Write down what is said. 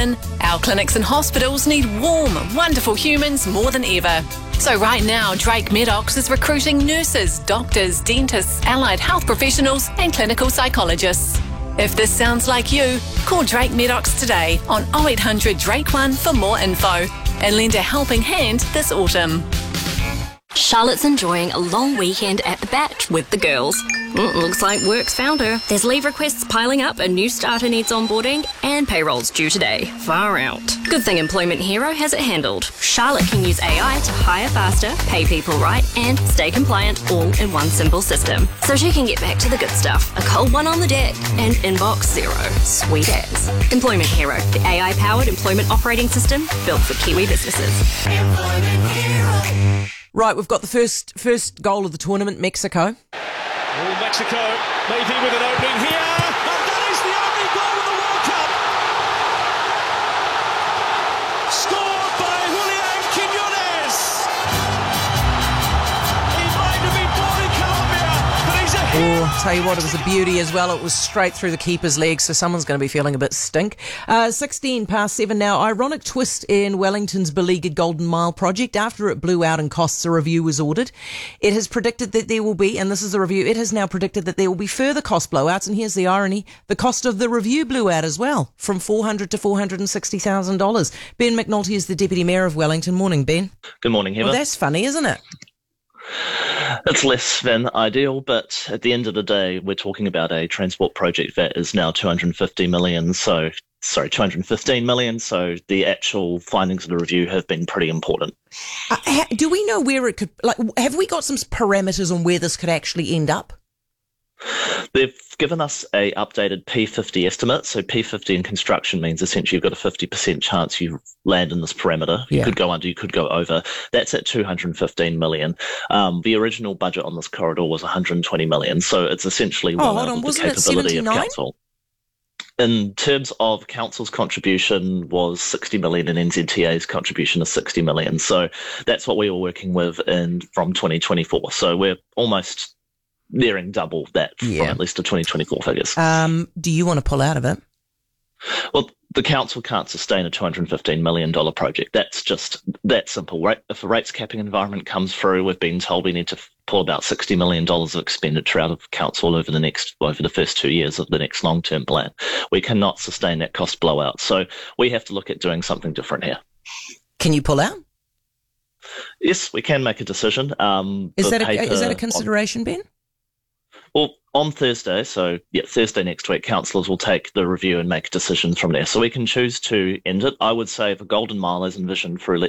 Our clinics and hospitals need warm, wonderful humans more than ever. So right now, Drake Medox is recruiting nurses, doctors, dentists, allied health professionals and clinical psychologists. If this sounds like you, call Drake Medox today on 0800 Drake 1 for more info and lend a helping hand this autumn. Charlotte's enjoying a long weekend at the Bat with the girls. Looks like work's found her. There's leave requests piling up, a new starter needs onboarding, and payroll's due today. Far out. Good thing Employment Hero has it handled. Charlotte can use AI to hire faster, pay people right, and stay compliant all in one simple system. So she can get back to the good stuff. A cold one on the deck and inbox zero. Sweet as. Employment Hero, the AI-powered employment operating system built for Kiwi businesses. Employment Hero. Right, we've got the first goal of the tournament, Mexico. Oh, Mexico, maybe with an opening here. And that is the only goal of the World Cup. Scored by Julian Quiñones. He might have been born in Colombia, but he's a hero. Oh, tell you what, it was a beauty as well. It was straight through the keeper's legs, so someone's going to be feeling a bit stink. 7:16 now. Ironic twist in Wellington's beleaguered Golden Mile project. After it blew out and costs, a review was ordered. It has predicted that there will be, and this is a review, it has now predicted that there will be further cost blowouts, and here's the irony, the cost of the review blew out as well, from $400,000 to $460,000. Ben McNulty is the Deputy Mayor of Wellington. Morning, Ben. Good morning, Heather. Well, that's funny, isn't it? It's less than ideal, but at the end of the day, we're talking about a transport project that is now $215 million. So the actual findings of the review have been pretty important. Do we know where it could, have we got some parameters on where this could actually end up? They've given us a updated P50 estimate. So P50 in construction means essentially you've got a 50% chance you land in this parameter. You could go under, you could go over. That's at $215 million. The original budget on this corridor was $120 million. So it's essentially the capability of council. In terms of council's contribution was $60 million and NZTA's contribution is $60 million. So that's what we were working with from 2024. So we're almost nearing double that from at least the 2024 figures. Do you want to pull out of it? Well, the council can't sustain a $215 million project. That's just that simple. Right? If a rates capping environment comes through, we've been told we need to pull about $60 million of expenditure out of council over the first 2 years of the next long-term plan. We cannot sustain that cost blowout. So we have to look at doing something different here. Can you pull out? Yes, we can make a decision. Is that a consideration, Ben? Well, on Thursday, Thursday next week, councillors will take the review and make decisions from there. So we can choose to end it. I would say if a Golden Mile is envisioned for